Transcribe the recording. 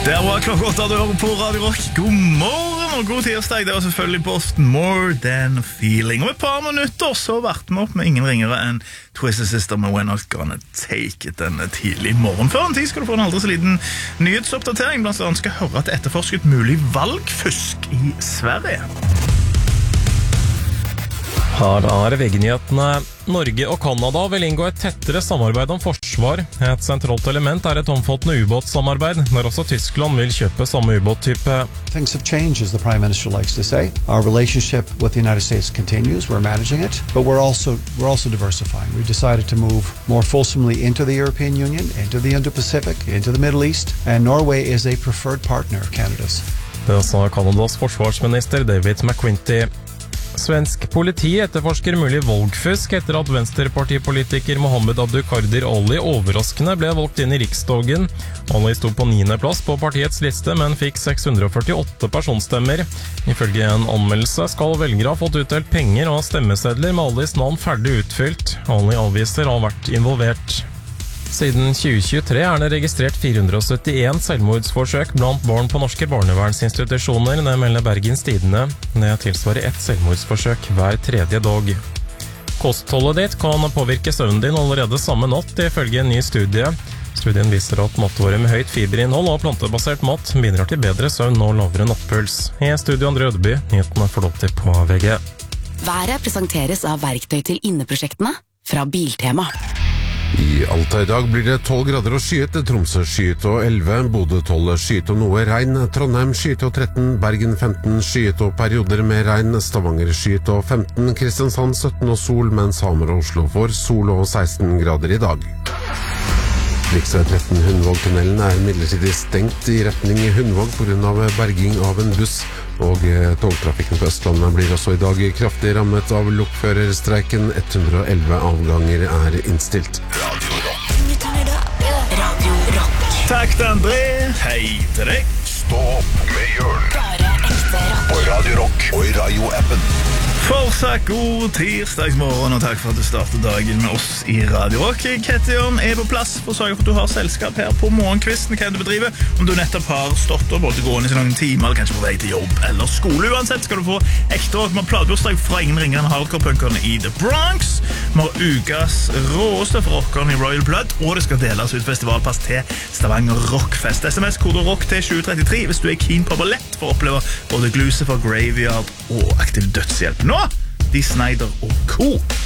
Der var klokka 8 du hører på Radio Rock. God morgen og god tirsdag. Det var selvfølgelig posten More Than Feeling. Om et par minutter så vart vi opp med ingen ringere enn Twisted Sister med We're Not Gonna Take It en tidlig morgen. Før en tid skal du få en aldri så liten nyhetsoppdatering. Blant annet skal høre at det etterforsket mulig valgfusk i Sverige. Her VG-nyhetene. Norge og Kanada vil inngå et tettere samarbeid om forsvar. Et sentralt element et omfattende ubåtsamarbeid, der også Tyskland vil kjøpe samme ubåttype. Things have changed, as the Prime Minister likes to say. Our relationship with the United States continues. We're managing it, but we're also diversifying. We've decided to move more fulsomely into the European Union, into the Indo-Pacific, into the Middle East, and Norway is a preferred partner of Canada's. Det sa Kanadas forsvarsminister David McQuinty. Svensk politi etterforsker mulig valgfusk etter at venstrepartipolitiker Mohammed Abduqadir Ali overraskende ble valgt inn i Riksdagen. Ali sto på 9. plass på partiets liste, men fikk 648 personstemmer. Ifølge en anmeldelse skal velgere ha fått utdelt penger og stemmesedler med Alis navn ferdig utfylt. Ali avviser å ha vært involvert. Siden 2023 det registrert 471 selvmordsforsøk blant barn på norske barnevernsinstitusjoner, det melder Bergens Tidende. Det tilsvarer ett selvmordsforsøk hver tredje dag. Kostholdet ditt kan påvirke søvnen din allerede samme natt, ifølge en ny studie. Studien viser at matvarer med høyt fiberinnhold og plantebasert mat bidrar til bedre søvn og lavere nattpuls. I studio Andre Ødeby, nyhetene får lov til på VG. Været presenteres av verktøy til inneprosjektene fra Biltema. I Alta i dag blir det 12 grader og skyet, Tromsø skyet og 11, Bodø 12 skyet og noe regn, Trondheim skyet og 13, Bergen 15 skyet og perioder med regn, Stavanger skyet og 15, Kristiansand 17 og sol, mens Hamar og Oslo får sol og 16 grader i dag. Riksvei 13 Hundvågtunnelen midlertidig stengt i retning Hundvåg på grunn av berging av en buss, og togtrafikken på Østlandet blir også i dag kraftig rammet av lokførerstreiken. 111 avganger innstilt. Radio Rock. Takk til André. Hei til deg. Stå opp med Jørn Bare ekte rock. på Radio Rock og i radioappen. Fortsatt god tirsdagsmorgen, og takk for at du startet dagen med oss i Radio Rock. Kettion på plass for å sørge for at du har selskap her på morgenkvisten. Hva du bedriver, om du nettopp har stått og både gående i noen timer, eller kanskje på vei til jobb eller skole. Uansett skal du få ekte rock med platebursdag fra ingen ringere enn hardcore-punkerne i The Bronx. Vi har ukas råeste for rockerne i Royal Blood, og det skal deles ut festivalpass til Stavanger Rockfest. SMS-kode ROCK til 2033 hvis du keen på ballett for å oppleve både Glucifer, Graveyard og Aktiv Dødshjelp. Nå, Dee Snider og Co.